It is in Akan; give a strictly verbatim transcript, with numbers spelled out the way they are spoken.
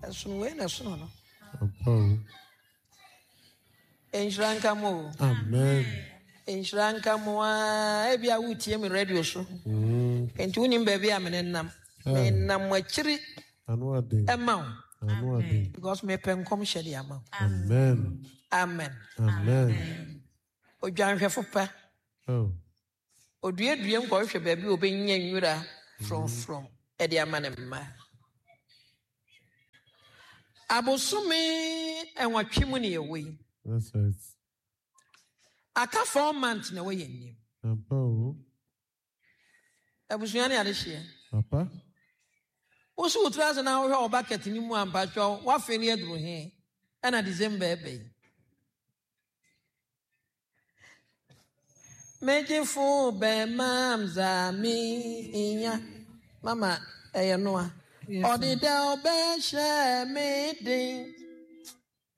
Soon when a son. In Shrankamo. Amen. In Shrankamo, maybe I would hear me radio show. And to him, baby, I'm in Nam. Nam, my chiri. And what day? Amount. And what day? Because me pen come shady amount. Amen. Amen. Amen. O John Shaffa. Oh. O dear dream, boy, baby, obeying you from from Eddie Amanema. Abosumi and what chimney away. That's right. I can't four months in a way in you. Papa. I was young this year. Papa. Also, tries an hour back at him one patch, what failure drew here, and a December bay. Major for be mamza me, Mama, I know. Or the del be share me ding.